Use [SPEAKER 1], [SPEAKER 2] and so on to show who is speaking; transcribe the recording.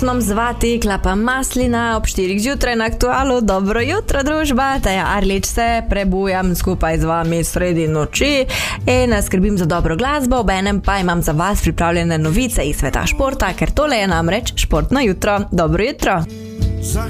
[SPEAKER 1] osmom zvati Klapa Maslina ob 4 zjutraj na Aktualu. Dobro jutro, družba, Teja Arlič se prebujam skupaj z vami sredi noči in skrbim za dobro glasbo, obenem pa imam za vas pripravljene novice iz sveta športa, ker tole je namreč športno jutro. Dobro jutro.
[SPEAKER 2] Za